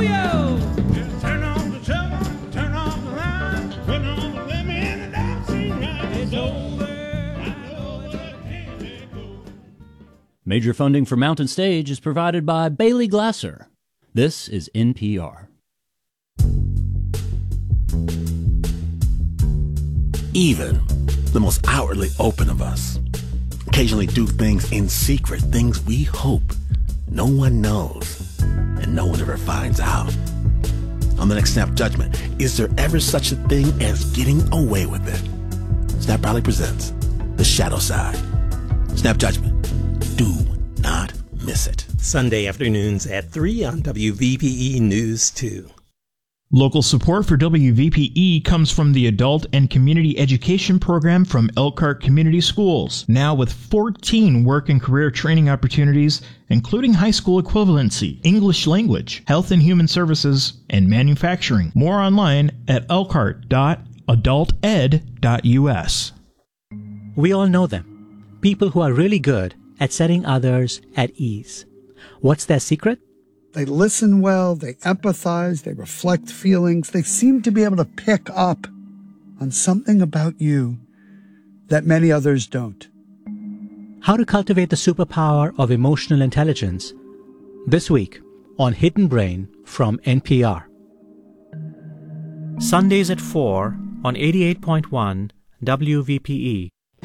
yo. Just turn on the trouble, turn on the line, put on the lemon and the dog seat ride. It's over. I know what I can't let go. Major funding for Mountain Stage is provided by Bailey Glasser. This is NPR. Even the most outwardly open of us occasionally do things in secret, things we hope no one knows and no one ever finds out. On the next Snap Judgment, is there ever such a thing as getting away with it? Snap proudly presents The Shadow Side. Snap Judgment. Do not miss it. Sunday afternoons at 3 on WVPE News 2. Local support for WVPE comes from the Adult and Community Education Program from Elkhart Community Schools, now with 14 work and career training opportunities, including high school equivalency, English language, health and human services, and manufacturing. More online at elkhart.adulted.us. We all know them. People who are really good at setting others at ease. What's their secret? They listen well, they empathize, they reflect feelings. They seem to be able to pick up on something about you that many others don't. How to cultivate the superpower of emotional intelligence. This week on Hidden Brain from NPR. Sundays at 4 on 88.1 WVPE.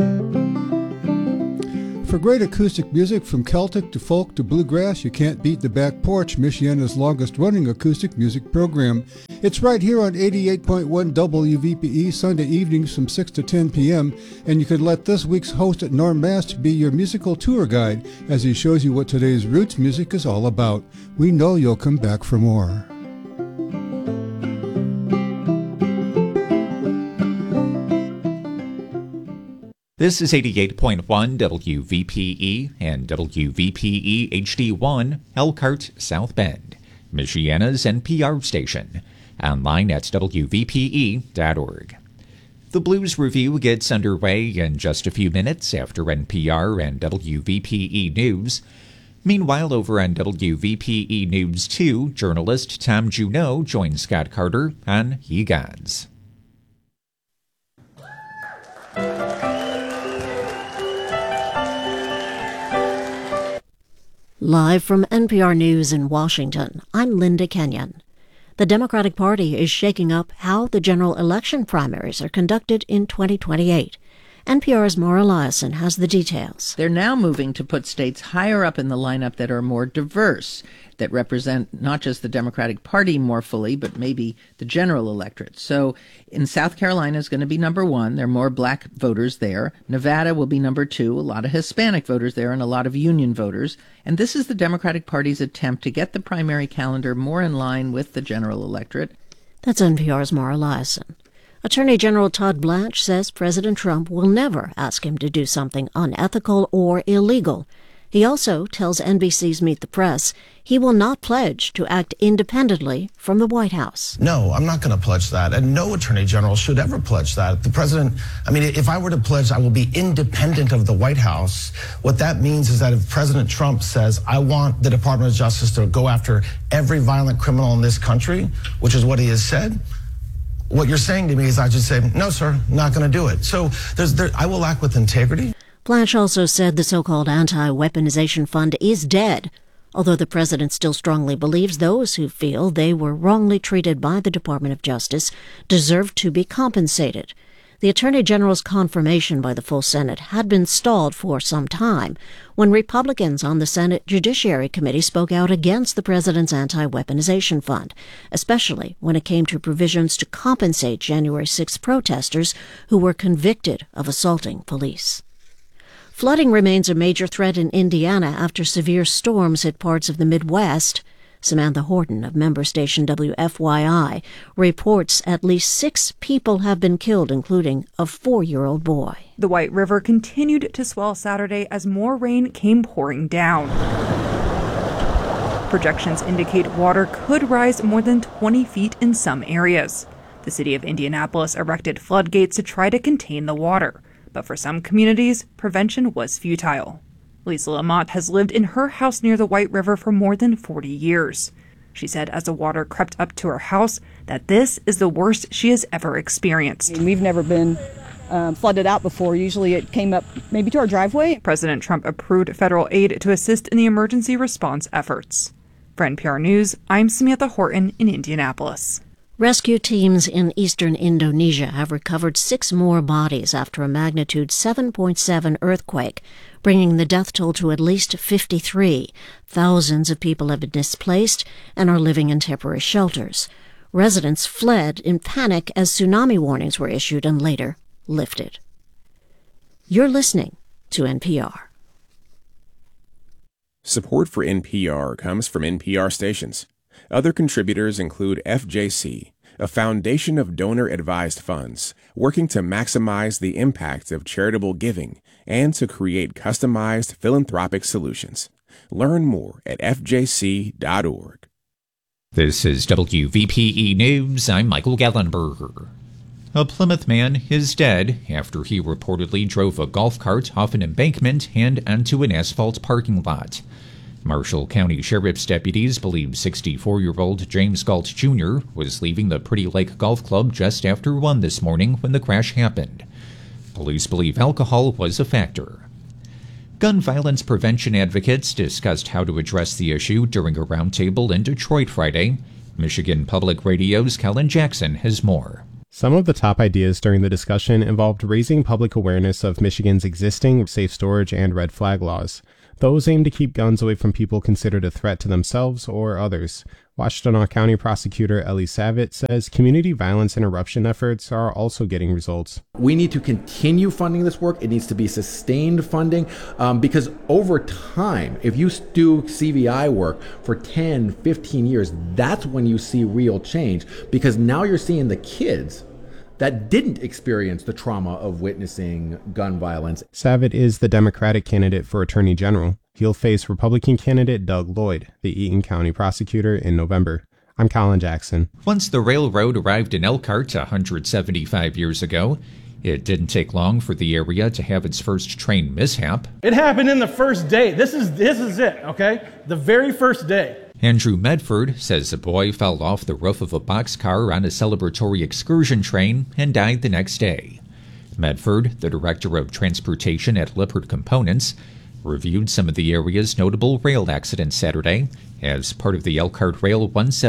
For great acoustic music from Celtic to folk to bluegrass, you can't beat the Back Porch, Michiana's longest-running acoustic music program. It's right here on 88.1 WVPE, Sunday evenings from 6 to 10 p.m., and you can let this week's host, Norm Mast, be your musical tour guide as he shows you what today's roots music is all about. We know you'll come back for more. This is 88.1 WVPE and WVPE HD1, Elkhart, South Bend, Michiana's NPR station. Online at WVPE.org. The Blues Review gets underway in just a few minutes after NPR and WVPE News. Meanwhile, over on WVPE News 2, journalist Tom Junot joins Scott Carter on Ye Gods. Live from NPR News in Washington, I'm Linda Kenyon. The Democratic Party is shaking up how the general election primaries are conducted in 2028. NPR's Maura Liasson has the details. They're now moving to put states higher up in the lineup that are more diverse, that represent not just the Democratic Party more fully, but maybe the general electorate. So in South Carolina is going to be number 1. There are more black voters there. Nevada will be number 2. A lot of Hispanic voters there and a lot of union voters. And this is the Democratic Party's attempt to get the primary calendar more in line with the general electorate. That's NPR's Maura Liasson. Attorney General Todd Blanche says President Trump will never ask him to do something unethical or illegal. He also tells NBC's Meet the Press he will not pledge to act independently from the White House. No, I'm not going to pledge that, and no attorney general should ever pledge that. The president, if I were to pledge I will be independent of the White House, what that means is that if President Trump says, I want the Department of Justice to go after every violent criminal in this country, which is what he has said, what you're saying to me is I should say, no, sir, not going to do it. So I will act with integrity. Blanche also said the so-called anti-weaponization fund is dead, although the president still strongly believes those who feel they were wrongly treated by the Department of Justice deserve to be compensated. The Attorney General's confirmation by the full Senate had been stalled for some time when Republicans on the Senate Judiciary Committee spoke out against the president's anti-weaponization fund, especially when it came to provisions to compensate January 6 protesters who were convicted of assaulting police. Flooding remains a major threat in Indiana after severe storms hit parts of the Midwest. Samantha Horton of member station WFYI reports at least 6 people have been killed, including a 4-year-old boy. The White River continued to swell Saturday as more rain came pouring down. Projections indicate water could rise more than 20 feet in some areas. The city of Indianapolis erected floodgates to try to contain the water, but for some communities, prevention was futile. Lisa Lamont has lived in her house near the White River for more than 40 years. She said as the water crept up to her house that this is the worst she has ever experienced. We've never been flooded out before. Usually it came up maybe to our driveway. President Trump approved federal aid to assist in the emergency response efforts. For NPR News, I'm Samantha Horton in Indianapolis. Rescue teams in eastern Indonesia have recovered 6 more bodies after a magnitude 7.7 earthquake, bringing the death toll to at least 53. Thousands of people have been displaced and are living in temporary shelters. Residents fled in panic as tsunami warnings were issued and later lifted. You're listening to NPR. Support for NPR comes from NPR stations. Other contributors include FJC, a foundation of donor-advised funds working to maximize the impact of charitable giving and to create customized philanthropic solutions. Learn more at fjc.org. This is WVPE News. I'm Michael Gallenberger. A Plymouth man is dead after he reportedly drove a golf cart off an embankment and onto an asphalt parking lot. Marshall County Sheriff's deputies believe 64-year-old James Galt Jr. was leaving the Pretty Lake Golf Club just after 1 this morning when the crash happened. Police believe alcohol was a factor. Gun violence prevention advocates discussed how to address the issue during a roundtable in Detroit Friday. Michigan Public Radio's Kellen Jackson has more. Some of the top ideas during the discussion involved raising public awareness of Michigan's existing safe storage and red flag laws. Those aim to keep guns away from people considered a threat to themselves or others. Washtenaw County Prosecutor Ellie Savitt says community violence interruption efforts are also getting results. We need to continue funding this work. It needs to be sustained funding because over time, if you do CVI work for 10, 15 years, that's when you see real change because now you're seeing the kids that didn't experience the trauma of witnessing gun violence. Savitt is the Democratic candidate for Attorney General. He'll face Republican candidate Doug Lloyd, the Eaton County prosecutor, in November. I'm Colin Jackson. Once the railroad arrived in Elkhart 175 years ago, it didn't take long for the area to have its first train mishap. It happened in the first day. This is it, okay? The very first day. Andrew Medford says a boy fell off the roof of a boxcar on a celebratory excursion train and died the next day. Medford, the director of transportation at Lippert Components, reviewed some of the area's notable rail accidents Saturday as part of the Elkhart Rail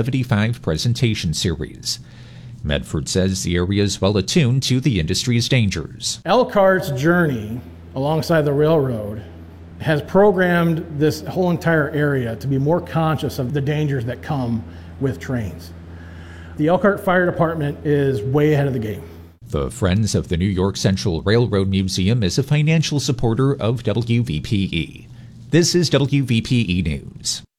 175 presentation series. Medford says the area is well attuned to the industry's dangers. Elkhart's journey alongside the railroad has programmed this whole entire area to be more conscious of the dangers that come with trains. The Elkhart Fire Department is way ahead of the game. The Friends of the New York Central Railroad Museum is a financial supporter of WVPE. This is WVPE News.